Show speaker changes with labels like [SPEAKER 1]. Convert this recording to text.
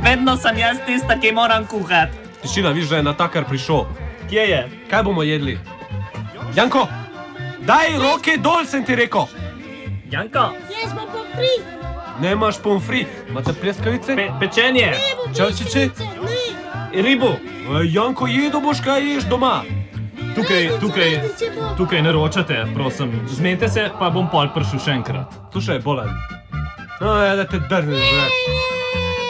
[SPEAKER 1] Vedno sem jaz tista, ki moram kuhati.
[SPEAKER 2] Tišina, viš, da je natakar prišel.
[SPEAKER 1] Kje je?
[SPEAKER 2] Kaj bomo jedli? Janko, daj roke dol, sem ti rekel.
[SPEAKER 1] Janko?
[SPEAKER 3] Jaz bom pomfrit.
[SPEAKER 2] Nemaš pomfrit. Imate pleskavice?
[SPEAKER 1] Pečenje.
[SPEAKER 2] Čačiče?
[SPEAKER 1] Ribu.
[SPEAKER 2] Janko, jedo boš, kaj ješ doma.
[SPEAKER 1] Tukaj ne ročate, prosim. Zmenite se, pa bom pol prišel še enkrat.
[SPEAKER 2] Slušaj, bolan. No, ja, da te drneš, že.